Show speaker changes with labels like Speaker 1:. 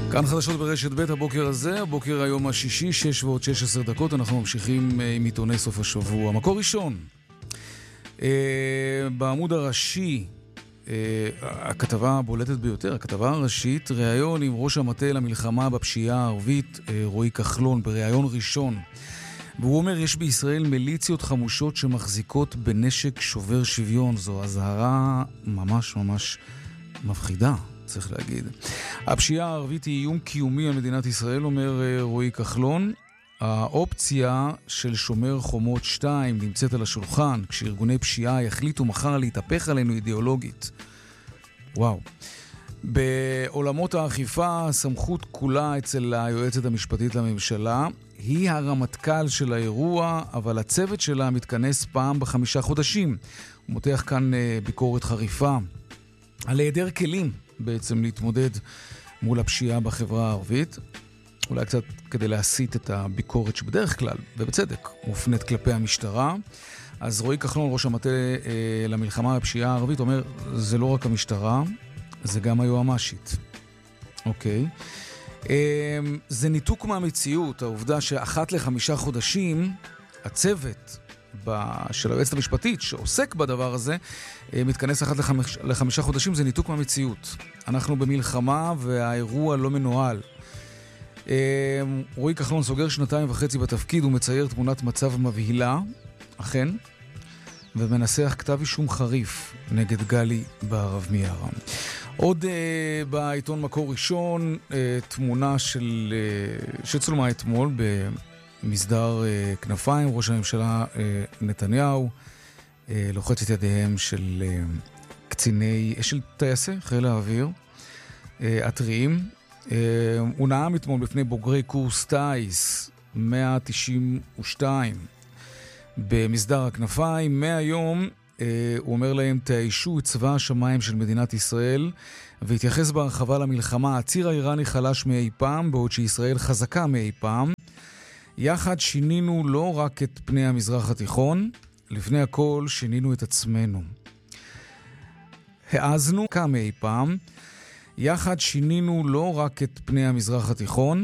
Speaker 1: כאן חדשות ברשת ב' הבוקר הזה, הבוקר היום השישי, 6:16. אנחנו ממשיכים עם עיתוני סוף השבוע. מקור ראשון, בעמוד הראשי, הכתבה הבולטת ביותר, הכתבה הראשית, ראיון עם ראש המטה למלחמה בפשיעה הערבית, רועי כחלון, בראיון ראשון. והוא אומר, יש בישראל מיליציות חמושות שמחזיקות בנשק שובר שוויון. זו הזהרה ממש ממש מפחידה, צריך להגיד. הפשיעה הערבית היא איום קיומי על מדינת ישראל, אומר רועי כחלון. האופציה של שומר חומות 2 נמצאת על השולחן, כשארגוני פשיעה יחליטו מחר להתהפך עלינו אידיאולוגית. וואו. בעולמות האכיפה, הסמכות כולה אצל היועצת המשפטית לממשלה. היא הרמטכ"ל של האירוע, אבל הצוות שלה מתכנס פעם ב5 חודשים. הוא מותח כאן ביקורת חריפה על היעדר כלים בעצם להתמודד מול הפשיעה בחברה הערבית. אולי קצת כדי להסיט את הביקורת שבדרך כלל, ובצדק, מופנית כלפי המשטרה. אז רועי כחלון, ראש המטה למלחמה בפשיעה הערבית, אומר, זה לא רק המשטרה, זה גם היועמ"שית. אוקיי. זה ניתוק מהמציאות, העובדה שאחת ל5 חודשים, הצוות של היועצת המשפטית שעוסק בדבר הזה, מתכנס אחת ל5 חודשים, זה ניתוק מהמציאות. אנחנו במלחמה והאירוע לא מנוהל. רועי כחלון סוגר 2.5 בתפקיד, הוא מצייר תמונת מצב מבהילה, אכן, ומנסח כתב אישום חריף נגד גלי בערב מיארה. עוד בעיתון מקור ראשון, תמונה שצולמה אתמול במסדר כנפיים, ראש הממשלה נתניהו לוחץ את ידיהם של טייסי חיל האוויר הטריים. הוא נאם אתמול בפני בוגרי קורס טייס 192 במסדר הכנפיים. מהיום הוא אומר להם, תאישו את צבא השמיים של מדינת ישראל, והתייחס בהרחבה למלחמה. הציר האיראני חלש מאי פעם, בעוד שישראל חזקה מאי פעם. יחד שינינו לא רק את פני המזרח התיכון, לפני הכל שינינו את עצמנו. העזנו כמה מאי פעם. יחד שינינו לא רק את פני המזרח התיכון,